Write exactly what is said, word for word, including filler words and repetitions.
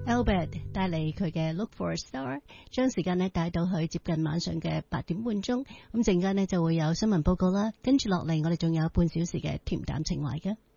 Albert 帶嚟佢嘅 Look for a Star， 將時間呢帶到去接近晚上嘅八點半鐘。咁陣間呢就會有新聞報告啦，跟住落嚟我哋仲有半小時嘅甜淡情懷嘅。